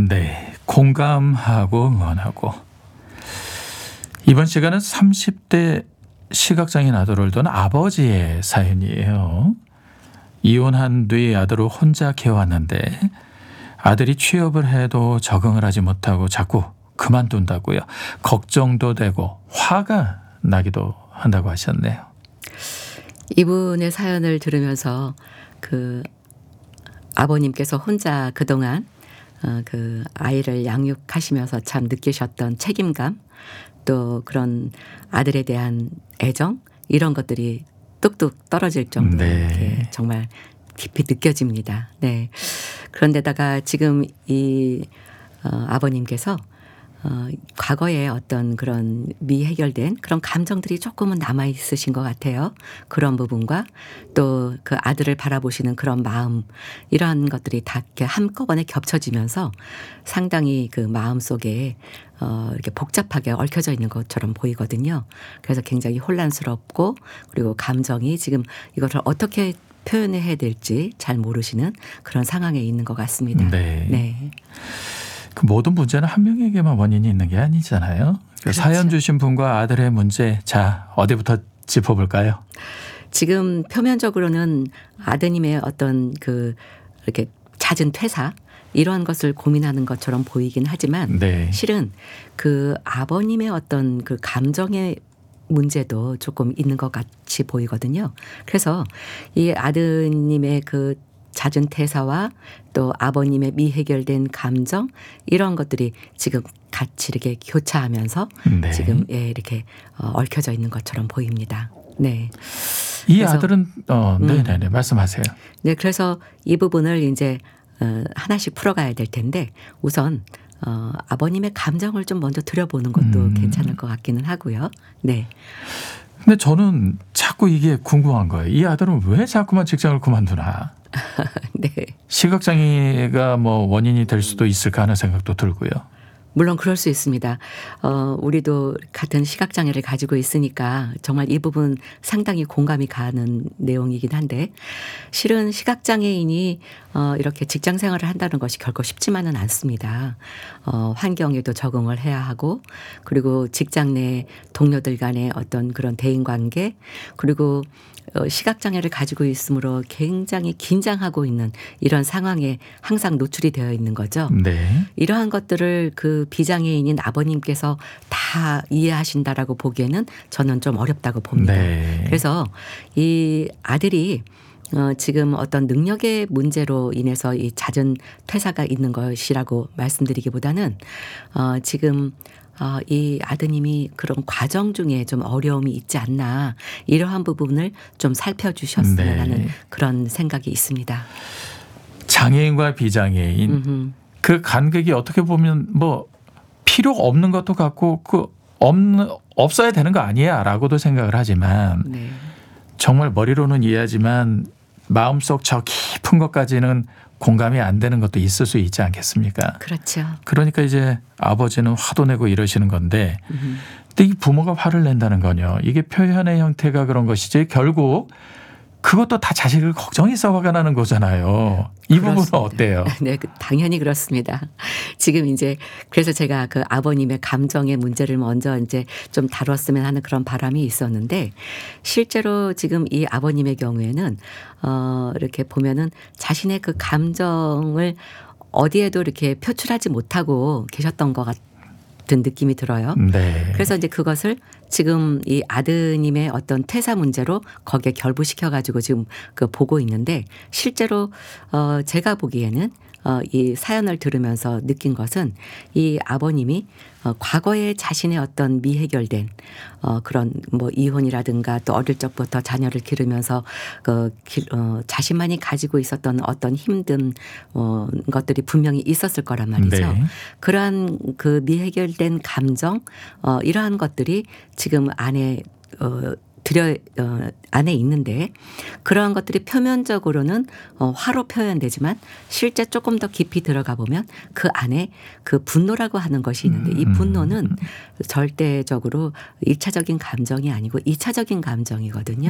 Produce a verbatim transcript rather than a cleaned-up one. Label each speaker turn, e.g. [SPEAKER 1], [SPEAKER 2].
[SPEAKER 1] 네, 공감하고 응원하고. 이번 시간은 삼십 대 시각장애인 아들을 둔 아버지의 사연이에요. 이혼한 뒤 아들을 혼자 키워왔는데 아들이 취업을 해도 적응을 하지 못하고 자꾸 그만둔다고요. 걱정도 되고 화가 나기도 한다고 하셨네요.
[SPEAKER 2] 이분의 사연을 들으면서 그 아버님께서 혼자 그동안 어 그 아이를 양육하시면서 참 느끼셨던 책임감, 또 그런 아들에 대한 애정, 이런 것들이 뚝뚝 떨어질 정도로
[SPEAKER 1] 네.
[SPEAKER 2] 이렇게 정말 깊이 느껴집니다. 네. 그런데다가 지금 이 어 아버님께서 어 과거에 어떤 그런 미해결된 그런 감정들이 조금은 남아 있으신 것 같아요. 그런 부분과 또 그 아들을 바라보시는 그런 마음, 이러한 것들이 다 이렇게 한꺼번에 겹쳐지면서 상당히 그 마음속에 어 이렇게 복잡하게 얽혀져 있는 것처럼 보이거든요. 그래서 굉장히 혼란스럽고, 그리고 감정이 지금 이것을 어떻게 표현해야 될지 잘 모르시는 그런 상황에 있는 것 같습니다.
[SPEAKER 1] 네.
[SPEAKER 2] 네.
[SPEAKER 1] 그 모든 문제는 한 명에게만 원인이 있는 게 아니잖아요. 그
[SPEAKER 2] 그렇죠.
[SPEAKER 1] 사연 주신 분과 아들의 문제, 자 어디부터 짚어볼까요?
[SPEAKER 2] 지금 표면적으로는 아드님의 어떤 그 이렇게 잦은 퇴사, 이런 것을 고민하는 것처럼 보이긴 하지만
[SPEAKER 1] 네.
[SPEAKER 2] 실은 그 아버님의 어떤 그 감정의 문제도 조금 있는 것 같이 보이거든요. 그래서 이 아드님의 그 잦은 퇴사와 또 아버님의 미해결된 감정, 이런 것들이 지금 같이 이렇게 교차하면서
[SPEAKER 1] 네.
[SPEAKER 2] 지금 예 이렇게 어 얽혀져 있는 것처럼 보입니다. 네.
[SPEAKER 1] 이
[SPEAKER 2] 그래서
[SPEAKER 1] 아들은 어,
[SPEAKER 2] 음.
[SPEAKER 1] 네네네 말씀하세요.
[SPEAKER 2] 네, 그래서 이 부분을 이제 어 하나씩 풀어가야 될 텐데, 우선 어 아버님의 감정을 좀 먼저 들여보는 것도
[SPEAKER 1] 음.
[SPEAKER 2] 괜찮을 것 같기는 하고요. 네.
[SPEAKER 1] 근데 저는 자꾸 이게 궁금한 거예요. 이 아들은 왜 자꾸만 직장을 그만두나?
[SPEAKER 2] 네.
[SPEAKER 1] 시각장애가 뭐 원인이 될 수도 있을까 하는 생각도 들고요.
[SPEAKER 2] 물론 그럴 수 있습니다. 어 우리도 같은 시각장애를 가지고 있으니까 정말 이 부분 상당히 공감이 가는 내용이긴 한데, 실은 시각장애인이 어 이렇게 직장 생활을 한다는 것이 결코 쉽지만은 않습니다. 어 환경에도 적응을 해야 하고, 그리고 직장 내 동료들 간의 어떤 그런 대인관계, 그리고 어 시각장애를 가지고 있으므로 굉장히 긴장하고 있는 이런 상황에 항상 노출이 되어 있는 거죠.
[SPEAKER 1] 네.
[SPEAKER 2] 이러한 것들을 그 비장애인인 아버님께서 다 이해하신다라고 보기에는 저는 좀 어렵다고 봅니다.
[SPEAKER 1] 네.
[SPEAKER 2] 그래서 이 아들이 어 지금 어떤 능력의 문제로 인해서 이 잦은 퇴사가 있는 것이라고 말씀드리기보다는 어 지금 어 이 아드님이 그런 과정 중에 좀 어려움이 있지 않나, 이러한 부분을 좀 살펴주셨으면
[SPEAKER 1] 네.
[SPEAKER 2] 하는 그런 생각이 있습니다.
[SPEAKER 1] 장애인과 비장애인
[SPEAKER 2] 음흠.
[SPEAKER 1] 그 간극이 어떻게 보면 뭐 필요 없는 것도 같고 그 없는 없어야 되는 거 아니야라고도 생각을 하지만,
[SPEAKER 2] 네.
[SPEAKER 1] 정말 머리로는 이해하지만 마음속 저 깊은 것까지는 공감이 안 되는 것도 있을 수 있지 않겠습니까?
[SPEAKER 2] 그렇죠.
[SPEAKER 1] 그러니까 이제 아버지는 화도 내고 이러시는 건데,
[SPEAKER 2] 음.
[SPEAKER 1] 근데 이 부모가 화를 낸다는 건요, 이게 표현의 형태가 그런 것이지 결국 그것도 다 자식을 걱정해서 화가 나는 거잖아요. 이 부분은
[SPEAKER 2] 그렇습니다.
[SPEAKER 1] 어때요?
[SPEAKER 2] 네, 그 당연히 그렇습니다. 지금 이제 그래서 제가 그 아버님의 감정의 문제를 먼저 이제 좀 다뤘으면 하는 그런 바람이 있었는데, 실제로 지금 이 아버님의 경우에는 어 이렇게 보면은 자신의 그 감정을 어디에도 이렇게 표출하지 못하고 계셨던 것 같은 느낌이 들어요.
[SPEAKER 1] 네.
[SPEAKER 2] 그래서 이제 그것을 지금 이 아드님의 어떤 퇴사 문제로 거기에 결부시켜 가지고 지금 그 보고 있는데, 실제로 어 제가 보기에는 어 이 사연을 들으면서 느낀 것은 이 아버님이 어 과거에 자신의 어떤 미해결된 어 그런 뭐 이혼이라든가 또 어릴 적부터 자녀를 기르면서 그 길 어 자신만이 가지고 있었던 어떤 힘든 어 것들이 분명히 있었을 거란 말이죠.
[SPEAKER 1] 네.
[SPEAKER 2] 그러한 그 미해결된 감정, 어 이러한 것들이 지금 안에 어 들여 어 안에 있는데, 그러한 것들이 표면적으로는 어 화로 표현되지만 실제 조금 더 깊이 들어가 보면 그 안에 그 분노라고 하는 것이 있는데, 이 분노는 절대적으로 일 차적인 감정이 아니고 이 차적인 감정이거든요.